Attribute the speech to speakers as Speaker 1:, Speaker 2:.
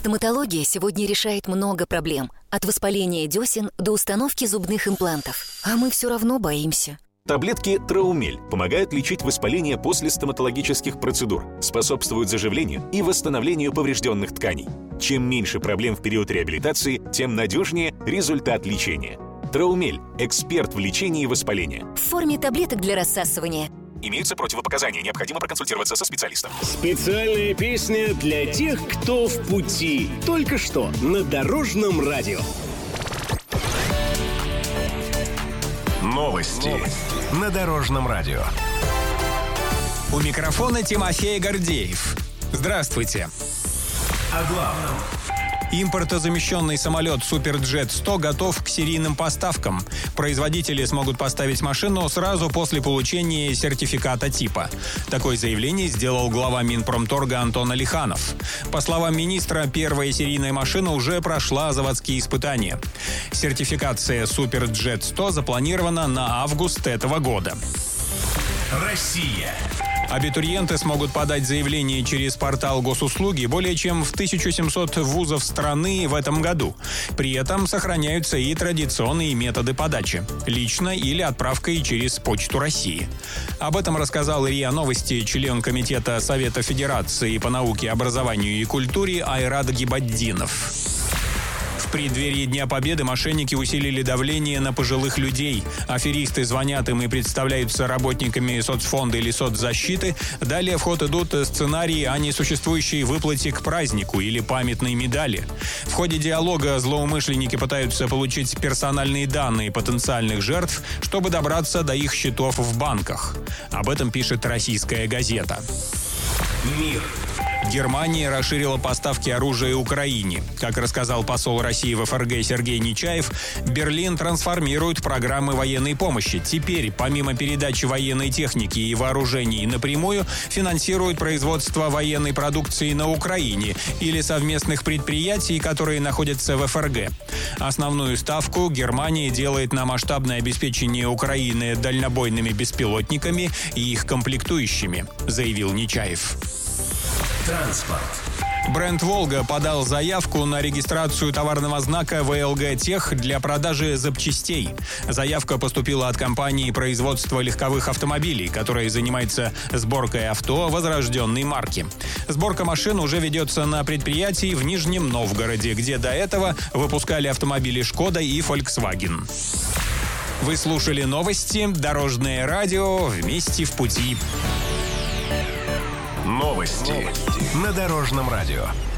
Speaker 1: Стоматология сегодня решает много проблем. От воспаления десен до установки зубных имплантов. А мы все равно боимся.
Speaker 2: Таблетки Траумель помогают лечить воспаление после стоматологических процедур, способствуют заживлению и восстановлению поврежденных тканей. Чем меньше проблем в период реабилитации, тем надежнее результат лечения. Траумель – эксперт в лечении воспаления.
Speaker 1: В форме таблеток для рассасывания.
Speaker 2: Имеются противопоказания, необходимо проконсультироваться со специалистом.
Speaker 3: Специальная песня для тех, кто в пути. Только что на Дорожном радио.
Speaker 4: Новости на Дорожном радио.
Speaker 5: У микрофона Тимофей Гордеев. Здравствуйте.
Speaker 4: О главном.
Speaker 5: Импортозамещенный самолет Суперджет-100 готов к серийным поставкам. Производители смогут поставить машину сразу после получения сертификата типа. Такое заявление сделал глава Минпромторга Антон Алиханов. По словам министра, первая серийная машина уже прошла заводские испытания. Сертификация Суперджет-100 запланирована на август этого года.
Speaker 4: Россия.
Speaker 5: Абитуриенты смогут подать заявление через портал госуслуги более чем в 1700 вузов страны в этом году. При этом сохраняются и традиционные методы подачи – лично или отправкой через Почту России. Об этом рассказал РИА Новости член Комитета Совета Федерации по науке, образованию и культуре Айрат Гибаддинов. В преддверии Дня Победы мошенники усилили давление на пожилых людей. Аферисты звонят им и представляются работниками соцфонда или соцзащиты. Далее в ход идут сценарии о несуществующей выплате к празднику или памятной медали. В ходе диалога злоумышленники пытаются получить персональные данные потенциальных жертв, чтобы добраться до их счетов в банках. Об этом пишет «Российская газета».
Speaker 4: Мир.
Speaker 5: Германия расширила поставки оружия Украине. Как рассказал посол России в ФРГ Сергей Нечаев, Берлин трансформирует программы военной помощи. Теперь, помимо передачи военной техники и вооружений напрямую, финансирует производство военной продукции на Украине или совместных предприятий, которые находятся в ФРГ. Основную ставку Германия делает на масштабное обеспечение Украины дальнобойными беспилотниками и их комплектующими, заявил Нечаев.
Speaker 4: Транспорт.
Speaker 5: Бренд «Волга» подал заявку на регистрацию товарного знака ВЛГ Тех для продажи запчастей. Заявка поступила от компании производства легковых автомобилей, которая занимается сборкой авто возрожденной марки. Сборка машин уже ведется на предприятии в Нижнем Новгороде, где до этого выпускали автомобили «Шкода» и «Фольксваген». Вы слушали новости «Дорожное радио». Вместе в пути.
Speaker 4: Новости на Дорожном радио.